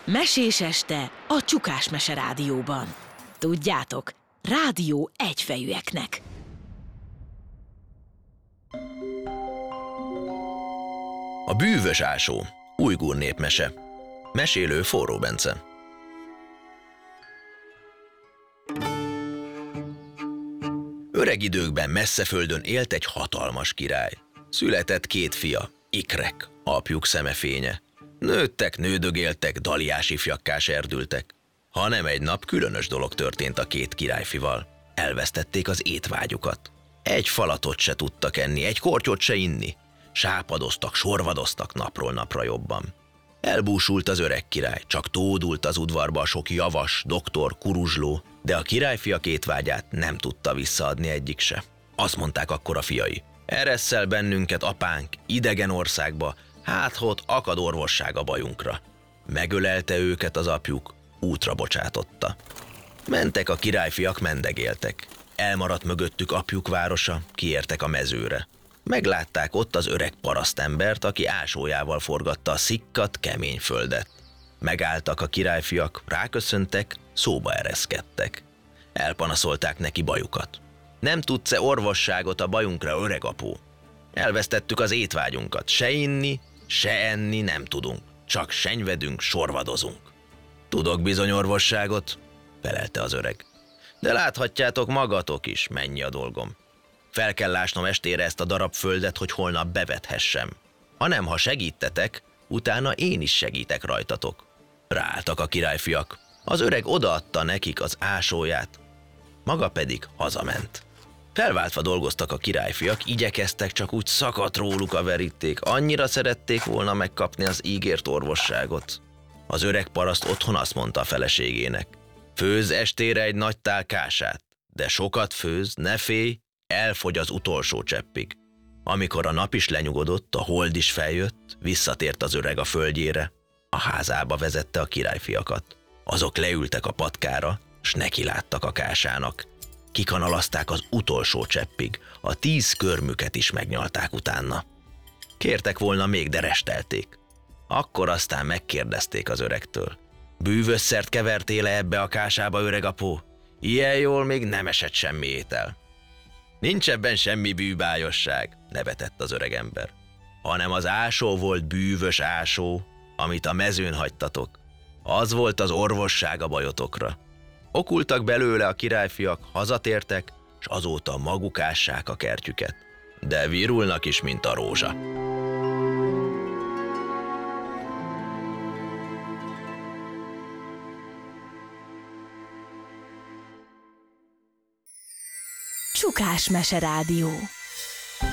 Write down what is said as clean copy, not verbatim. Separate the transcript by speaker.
Speaker 1: Mesés este a Csukás Mese Rádióban. Tudjátok, rádió egyfejűeknek.
Speaker 2: A bűvös ásó. Ujgur népmese. Mesélő Forró Bence. Öreg időkben messze földön élt egy hatalmas király. Született 2 fia, ikrek, apjuk szemefénye. Nőttek, nődögéltek, daliás ifjakká serdültek. Hanem egy nap különös dolog történt a 2 királyfival. Elvesztették az étvágyukat. Egy falatot se tudtak enni, egy kortyot se inni. Sápadoztak, sorvadoztak napról napra jobban. Elbúsult az öreg király, csak tódult az udvarba a sok javas, doktor, kuruzsló, de a királyfiak étvágyát nem tudta visszaadni egyik se. Azt mondták akkor a fiai: eresszel bennünket, apánk, idegen országba, hát ott akad orvosság a bajunkra. Megölelte őket az apjuk, útra bocsátotta. Mentek a királyfiak, mendegéltek. Elmaradt mögöttük apjuk városa, kiértek a mezőre. Meglátták ott az öreg parasztembert, aki ásójával forgatta a szikkat, kemény földet. Megálltak a királyfiak, ráköszöntek, szóba ereszkedtek. Elpanaszolták neki bajukat. Nem tudsz-e orvosságot a bajunkra, öreg apó? Elvesztettük az étvágyunkat, se inni, se enni nem tudunk, csak senyvedünk, sorvadozunk. Tudok bizony orvosságot, felelte az öreg. De láthatjátok magatok is, mennyi a dolgom. Fel kell lásnom estére ezt a darab földet, hogy holnap bevethessem. Hanem ha segítetek, utána én is segítek rajtatok. Ráálltak a királyfiak. Az öreg odaadta nekik az ásóját, maga pedig hazament. Felváltva dolgoztak a királyfiak, igyekeztek, csak úgy szakadt róluk a veríték, annyira szerették volna megkapni az ígért orvosságot. Az öreg paraszt otthon azt mondta a feleségének: főzz estére egy nagy tál kását, de sokat főzz, ne félj, elfogy az utolsó cseppig. Amikor a nap is lenyugodott, a hold is feljött, visszatért az öreg a földjére, a házába vezette a királyfiakat. Azok leültek a patkára, s nekiláttak a kásának. Kikanalazták az utolsó cseppig, a 10 körmüket is megnyalták utána. Kértek volna még, de restelték. Akkor aztán megkérdezték az öregtől: bűvösszert kevertél-e ebbe a kásába, öreg apó? Ilyen jól még nem esett semmi étel. Nincs ebben semmi bűbájosság, nevetett az öreg ember. Hanem az ásó volt bűvös ásó, amit a mezőn hagytatok. Az volt az orvosság a bajotokra. Okultak belőle a királyfiak, hazatértek, s azóta maguk ássák a kertjüket. De virulnak is, mint a rózsa.
Speaker 1: Csukás Mese Rádió.